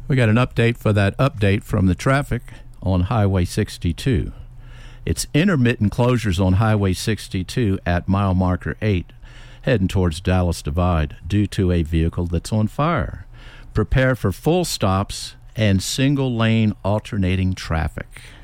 We got an update for that update from the traffic on Highway 62. It's intermittent closures on Highway 62 at mile marker 8, heading towards Dallas Divide due to a vehicle that's on fire. Prepare for full stops and single-lane alternating traffic.